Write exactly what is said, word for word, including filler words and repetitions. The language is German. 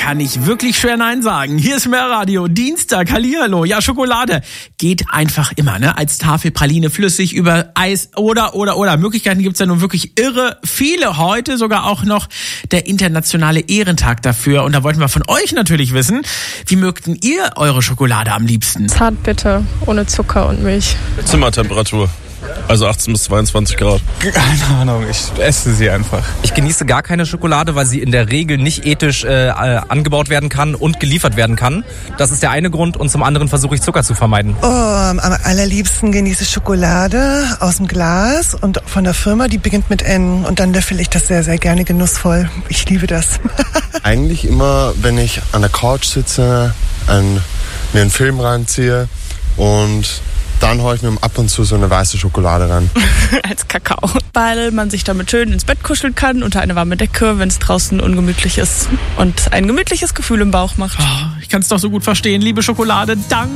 kann ich wirklich schwer Nein sagen. Hier ist Mehrradio, Dienstag, hallihallo. Ja, Schokolade geht einfach immer, ne? Als Tafelpraline, flüssig, über Eis oder, oder, oder. Möglichkeiten gibt's ja nun wirklich irre viele. Heute sogar auch noch der internationale Ehrentag dafür. Und da wollten wir von euch natürlich wissen, wie mögten ihr eure Schokolade am liebsten? Zart bitte, ohne Zucker und Milch. Zimmertemperatur. Also achtzehn bis zweiundzwanzig Grad. Keine Ahnung, ich esse sie einfach. Ich genieße gar keine Schokolade, weil sie in der Regel nicht ethisch äh, angebaut werden kann und geliefert werden kann. Das ist der eine Grund und zum anderen versuche ich Zucker zu vermeiden. Oh, am allerliebsten genieße ich Schokolade aus dem Glas und von der Firma, die beginnt mit N und dann löffel ich das sehr, sehr gerne genussvoll. Ich liebe das. Eigentlich immer, wenn ich an der Couch sitze, ein, mir einen Film reinziehe und dann haue ich mir ab und zu so eine weiße Schokolade ran. Als Kakao. Weil man sich damit schön ins Bett kuscheln kann, unter eine warme Decke, wenn es draußen ungemütlich ist. Und ein gemütliches Gefühl im Bauch macht. Oh, ich kann es doch so gut verstehen. Liebe Schokolade, danke.